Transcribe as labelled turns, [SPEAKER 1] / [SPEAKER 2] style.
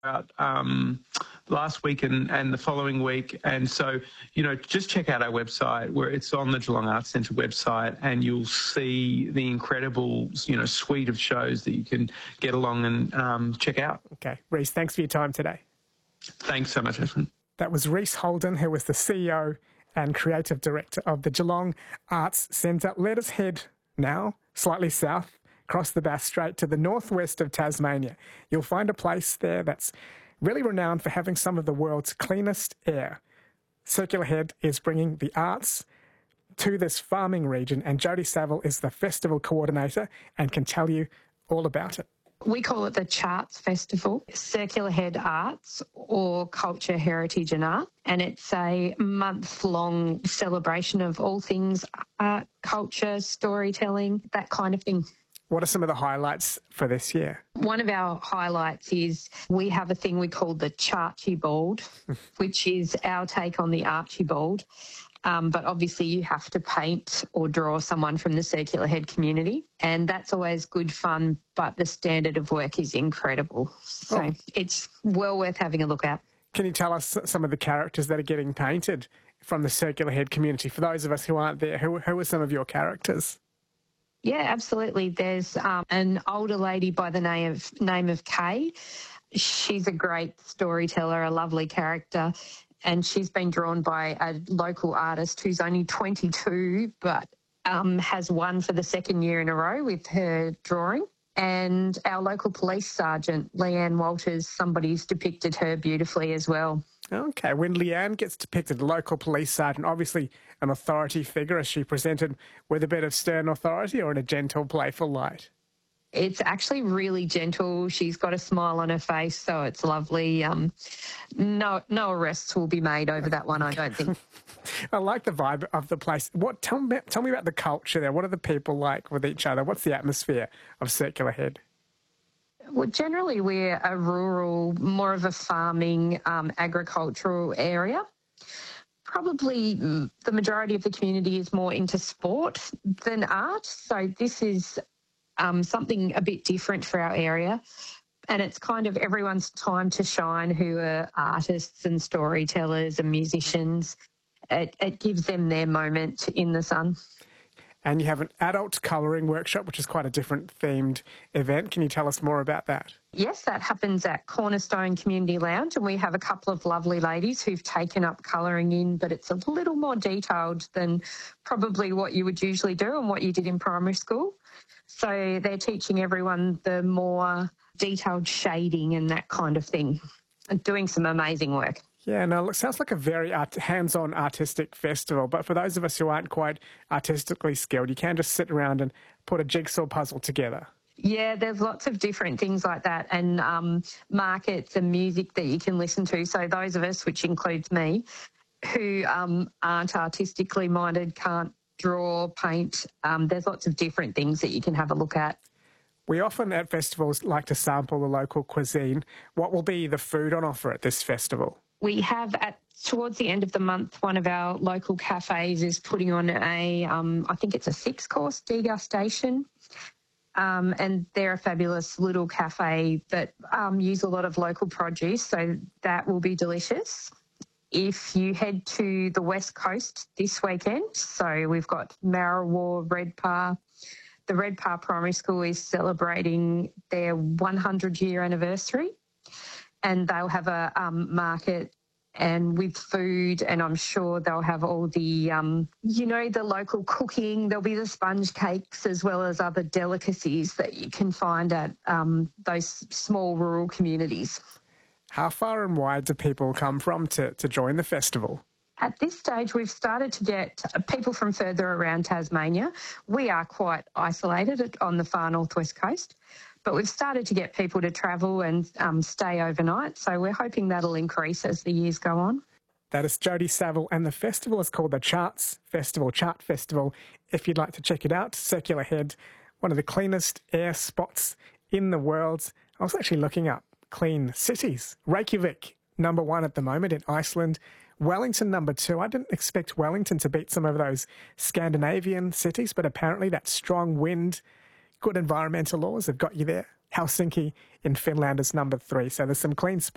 [SPEAKER 1] out last week and the following week. And so, just check out our website where it's on the Geelong Arts Centre website, and you'll see the incredible, suite of shows that you can get along and check out.
[SPEAKER 2] Okay. Rhys, thanks for your time today.
[SPEAKER 1] Thanks so much, Ashwin.
[SPEAKER 2] That was Rhys Holden, who was the CEO and Creative Director of the Geelong Arts Centre. Let us head now slightly south, across the Bass Strait to the northwest of Tasmania. You'll find a place there that's really renowned for having some of the world's cleanest air. Circular Head is bringing the arts to this farming region, and Jodie Saville is the festival coordinator and can tell you all about it.
[SPEAKER 3] We call it the Charts Festival, Circular Head Arts or Culture, Heritage and Art. And it's a month-long celebration of all things art, culture, storytelling, that kind of thing.
[SPEAKER 2] What are some of the highlights for this year?
[SPEAKER 3] One of our highlights is we have a thing we call the Charchibald, which is our take on the Archibald. But obviously you have to paint or draw someone from the Circular Head community, and that's always good fun, but the standard of work is incredible. So It's well worth having a look at.
[SPEAKER 2] Can you tell us some of the characters that are getting painted from the Circular Head community? For those of us who aren't there, who are some of your characters?
[SPEAKER 3] Yeah, absolutely. There's an older lady by the name of Kay. She's a great storyteller, a lovely character, and she's been drawn by a local artist who's only 22 but has won for the second year in a row with her drawing. And our local police sergeant, Leanne Walters, somebody's depicted her beautifully as well.
[SPEAKER 2] Okay, when Leanne gets depicted, the local police sergeant, obviously an authority figure, is she presented with a bit of stern authority or in a gentle, playful light?
[SPEAKER 3] It's actually really gentle. She's got a smile on her face, so it's lovely. No arrests will be made over that one, I don't think.
[SPEAKER 2] I like the vibe of the place. Tell me about the culture there. What are the people like with each other? What's the atmosphere of Circular Head?
[SPEAKER 3] Well, generally we're a rural, more of a farming, agricultural area. Probably the majority of the community is more into sport than art, so this is something a bit different for our area. And it's kind of everyone's time to shine who are artists and storytellers and musicians. It gives them their moment in the sun.
[SPEAKER 2] And you have an adult colouring workshop, which is quite a different themed event. Can you tell us more about that?
[SPEAKER 3] Yes, that happens at Cornerstone Community Lounge, and we have a couple of lovely ladies who've taken up colouring in, but it's a little more detailed than probably what you would usually do and what you did in primary school. So they're teaching everyone the more detailed shading and that kind of thing, and doing some amazing work.
[SPEAKER 2] Yeah, no, it sounds like a very hands-on artistic festival, but for those of us who aren't quite artistically skilled, you can just sit around and put a jigsaw puzzle together.
[SPEAKER 3] Yeah, there's lots of different things like that, and markets and music that you can listen to. So those of us, which includes me, who aren't artistically minded, can't draw, paint, there's lots of different things that you can have a look at.
[SPEAKER 2] We often at festivals like to sample the local cuisine. What will be the food on offer at this festival?
[SPEAKER 3] We have towards the end of the month, one of our local cafes is putting on I think it's a 6-course degustation. And they're a fabulous little cafe that use a lot of local produce, so that will be delicious. If you head to the West Coast this weekend, so we've got Marrawar, Redpa. The Redpa Primary School is celebrating their 100-year anniversary, and they'll have a market and with food, and I'm sure they'll have all the, the local cooking. There'll be the sponge cakes as well as other delicacies that you can find at those small rural communities.
[SPEAKER 2] How far and wide do people come from to join the festival?
[SPEAKER 3] At this stage, we've started to get people from further around Tasmania. We are quite isolated on the far northwest coast, but we've started to get people to travel and stay overnight, so we're hoping that'll increase as the years go on.
[SPEAKER 2] That is Jodie Saville, and the festival is called the Chart Festival. If you'd like to check it out, Circular Head, one of the cleanest air spots in the world. I was actually looking up clean cities. Reykjavik, number 1 at the moment in Iceland. Wellington, number 2. I didn't expect Wellington to beat some of those Scandinavian cities, but apparently that strong wind, good environmental laws have got you there. Helsinki in Finland is number 3. So there's some clean spots